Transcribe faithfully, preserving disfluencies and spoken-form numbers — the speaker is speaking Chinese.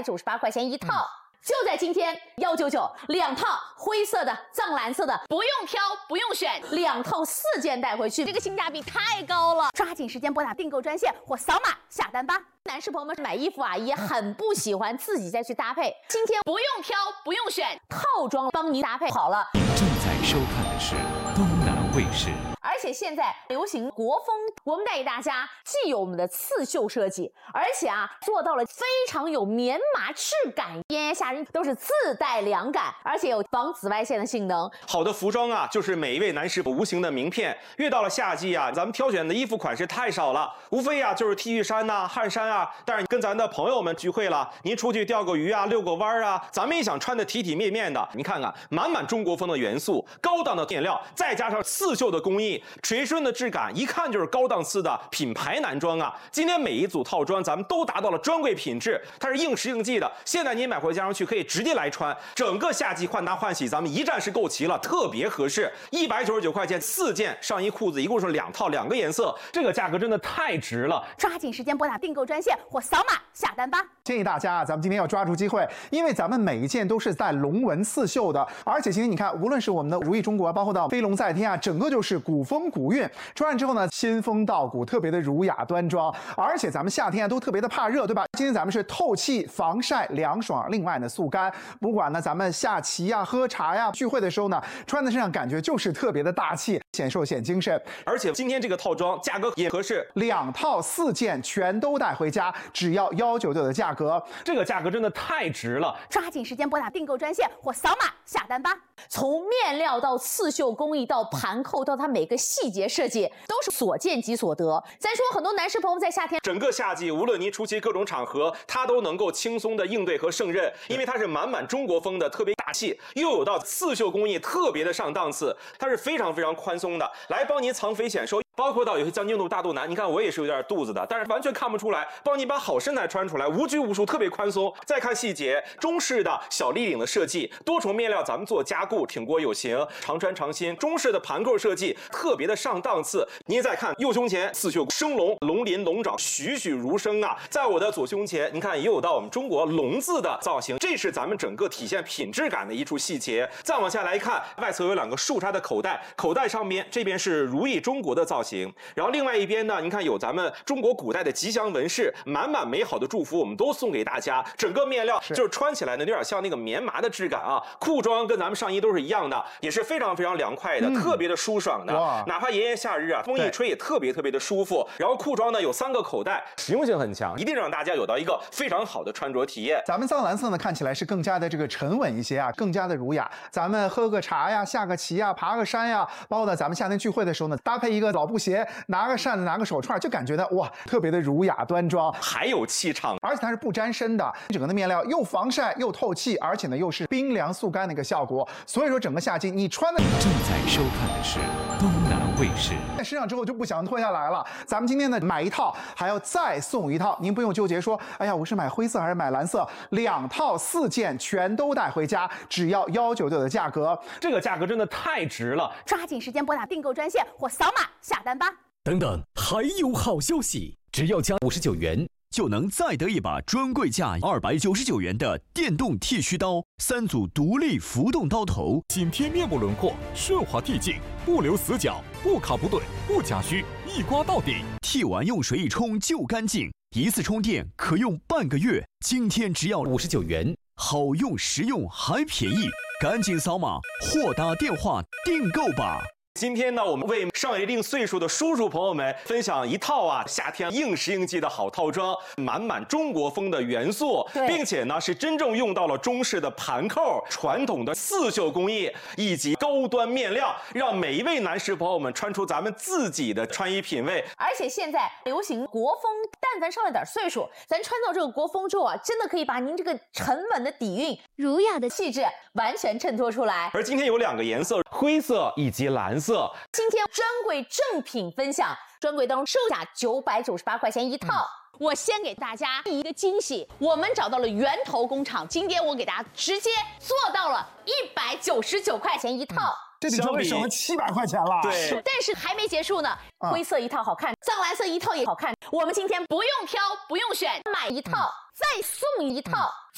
九十八块钱一套。嗯就在今天，一九九两套灰色的、藏蓝色的，不用挑，不用选，两套四件带回去，这个性价比太高了！抓紧时间拨打订购专线或扫码下单吧。男士朋友们买衣服啊，也很不喜欢自己再去搭配，今天不用挑，不用选，套装帮您搭配好了。 您正在收看的是东南卫视。 而且现在流行国风，我们带给大家既有我们的刺绣设计，而且啊做到了非常有棉麻质感，炎炎夏日都是自带凉感，而且有防紫外线的性能。 好的服装啊，就是每一位男士无形的名片。越到了夏季啊，咱们挑选的衣服款式太少了，无非啊就是 T 恤衫呐、啊、汗衫啊。但是跟咱的朋友们聚会了，您出去钓个鱼啊、遛个弯啊，咱们也想穿的体体面面的。你看看，满满中国风的元素，高档的面料，再加上刺绣的工艺。垂顺的质感，一看就是高档次的品牌男装啊！今天每一组套装，咱们都达到了专柜品质，它是应时应季的。现在您买回家上去可以直接来穿，整个夏季换搭换洗，咱们一站式购齐了，特别合适。一百九十九块钱四件上衣裤子，一共是两套，两个颜色，这个价格真的太值了！ 抓紧时间拨打订购专线或扫码下单吧。 建议大家啊，咱们今天要抓住机会，因为咱们每一件都是带龙纹刺绣的，而且今天你看，无论是我们的如意中国，包括到飞龙在天啊，整个就是古风古韵，穿上之后呢，仙风道骨，特别的儒雅端庄。而且咱们夏天啊都特别的怕热，对吧？今天咱们是透气、防晒、凉爽，另外呢速干。不管呢咱们下棋呀、喝茶呀、聚会的时候呢，穿在身上感觉就是特别的大气，显瘦显精神。 而且今天这个套装价格也合适， 两套四件全都带回家，只要一九九的价格， 这个价格真的太值了！ 抓紧时间拨打订购专线或扫码下单吧。从面料到刺绣工艺到盘扣到它每个细节设计，都是所见即所得。再说很多男士朋友在夏天， 整个夏季无论您出席各种场合，它都能够轻松的应对和胜任，因为它是满满中国风的，特别大气，又有到刺绣工艺特别的上档次，它是非常非常宽松的，来帮您藏肥显瘦。包括到有些将军肚、大肚腩，你看我也是有点肚子的，但是完全看不出来，帮你把好身材穿出来，无拘无束，特别宽松。再看细节，中式的小立领的设计，多重面料咱们做加固，挺过有型，常穿常新。中式的盘扣设计特别的上档次。您再看右胸前刺绣生龙，龙鳞龙爪栩栩如生啊。在我的左胸前，您看也有到我们中国龙字的造型，这是咱们整个体现品质感的一处细节。再往下来看，外侧有两个树杈的口袋，口袋上面这边是如意中国的造型。然后另外一边呢，您看有咱们中国古代的吉祥纹饰，满满美好的祝福，我们都送给大家。整个面料就是穿起来呢，有点像那个棉麻的质感啊。裤装跟咱们上衣都是一样的，也是非常非常凉快的，嗯、特别的舒爽的。哪怕炎炎夏日啊，风一吹也特别特别的舒服。然后裤装呢有三个口袋，实用性很强，一定让大家有到一个非常好的穿着体验。 咱们藏蓝色呢看起来是更加的这个沉稳一些啊，更加的儒雅。咱们喝个茶呀，下个棋呀，爬个山呀，包括呢咱们夏天聚会的时候呢，搭配一个老布鞋。拿个扇子，拿个手串，就感觉到哇，特别的儒雅端庄， 还有气场， 而且它是不沾身的，整个的面料又防晒又透气，而且呢又是冰凉速干的一个效果。所以说整个夏季你穿的， 正在收看的是东南卫视。 在身上之后就不想脱下来了。咱们今天呢买一套还要再送一套，您不用纠结说，哎呀我是买灰色还是买蓝色，两套四件全都带回家，只要一九九的价格， 这个价格真的太值了。 抓紧时间拨打订购专线或扫码下单吧。 等等，还有好消息！只要加五十九元，就能再得一把专柜价二百九十九元的电动剃须刀，三组独立浮动刀头， 紧贴面部轮廓，顺滑递进，不留死角，不卡不顿，不夹须，一刮到底。 剃完用水一冲就干净，一次充电可用半个月。今天只要五十九元，好用实用还便宜，赶紧扫码或打电话订购吧。 今天呢，我们为上一定岁数的叔叔朋友们分享一套啊夏天应时应季的好套装，满满中国风的元素，并且呢是真正用到了中式的盘扣、传统的刺绣工艺以及高端面料，让每一位男士朋友们穿出咱们自己的穿衣品味。 而且现在流行国风，但凡上了点岁数，咱穿到这个国风之后啊，真的可以把您这个沉稳的底蕴、儒雅的气质完全衬托出来。 而今天有两个颜色，灰色以及蓝色。 今天专柜正品分享，专柜当中售价九百九十八块钱一套。嗯，我先给大家一个惊喜，我们找到了源头工厂，今天我给大家直接做到了一百九十九块钱一套。嗯， 这比专柜省了七百块钱了。 对， 但是还没结束呢。啊，灰色一套好看，藏蓝色一套也好看。我们今天不用挑，不用选，买一套，嗯，再送一套。嗯，